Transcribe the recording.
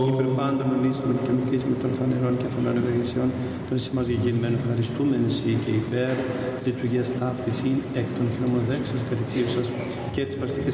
Υπερπάντων ονείσων και ονικήσεων των φανερών και αφανών ευεργεσιών των σήμας γεγενμένων ευχαριστούμεν εσύ και υπέρ της λειτουργίας ταύτης εκ των χειρομοδέξας κατοικίουσας και της παστικής